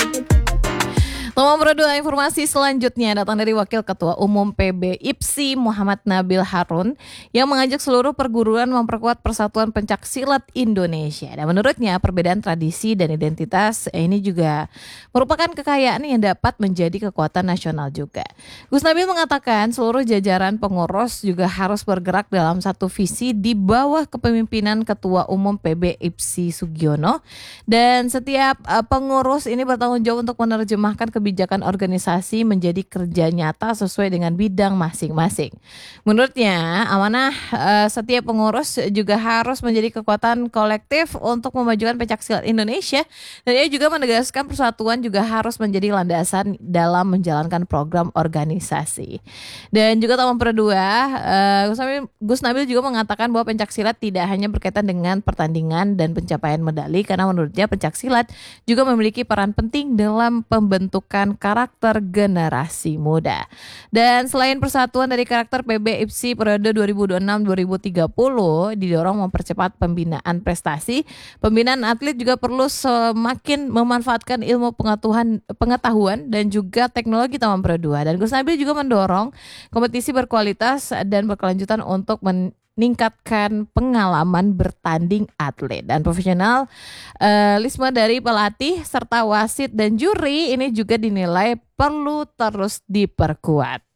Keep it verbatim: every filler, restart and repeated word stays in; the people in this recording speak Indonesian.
Nomor dua, informasi selanjutnya datang dari Wakil Ketua Umum P B I P S I Muhammad Nabil Harun yang mengajak seluruh perguruan memperkuat persatuan pencaksilat Indonesia. Dan menurutnya perbedaan tradisi dan identitas ini juga merupakan kekayaan yang dapat menjadi kekuatan nasional juga. Gus Nabil mengatakan seluruh jajaran pengurus juga harus bergerak dalam satu visi di bawah kepemimpinan Ketua Umum P B I P S I Sugiono, dan setiap uh, pengurus ini bertanggung jawab untuk menerjemahkan kebijakan organisasi menjadi kerja nyata sesuai dengan bidang masing-masing. Menurutnya, amanah uh, setiap pengurus juga harus menjadi kekuatan kolektif untuk memajukan pencaksilat Indonesia, dan ia juga menegaskan persatuan juga harus menjadi landasan dalam menjalankan program organisasi. Dan juga nomor dua, uh, Gus Nabil, Gus Nabil juga mengatakan bahwa pencaksilat tidak hanya berkaitan dengan pertandingan dan pencapaian medali, karena menurutnya pencaksilat juga memiliki peran penting dalam pembentukan karakter generasi muda. Dan selain persatuan dari karakter, P B I P S I periode dua ribu dua puluh enam sampai dua ribu tiga puluh didorong mempercepat pembinaan prestasi. Pembinaan atlet juga perlu semakin memanfaatkan ilmu pengetahuan, pengetahuan dan juga teknologi tahun dua. Dan Gus Nabil juga mendorong kompetisi berkualitas dan berkelanjutan untuk men meningkatkan pengalaman bertanding atlet dan profesional. Uh, lisme dari pelatih serta wasit dan juri ini juga dinilai perlu terus diperkuat.